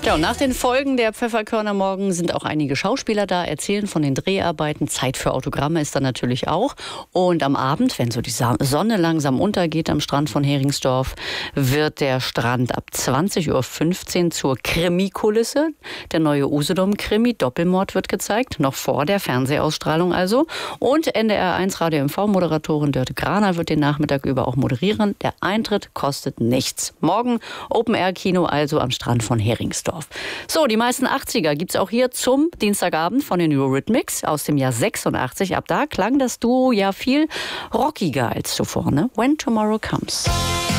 Ja, und nach den Folgen der Pfefferkörner morgen sind auch einige Schauspieler da, erzählen von den Dreharbeiten. Zeit für Autogramme ist da natürlich auch. Und am Abend, wenn so die Sonne langsam untergeht am Strand von Heringsdorf, wird der Strand ab 20:15 Uhr zur Krimi-Kulisse. Der neue Usedom-Krimi, Doppelmord, wird gezeigt, noch vor der Fernsehausstrahlung also. Und NDR1 Radio MV-Moderatorin Dörte Graner wird den Nachmittag über auch moderieren. Der Eintritt kostet nichts. Morgen Open-Air-Kino also am Strand von Heringsdorf. So, die meisten 80er gibt es auch hier zum Dienstagabend von den Eurythmics aus dem Jahr 86. Ab da klang das Duo ja viel rockiger als zuvor, ne? When Tomorrow Comes.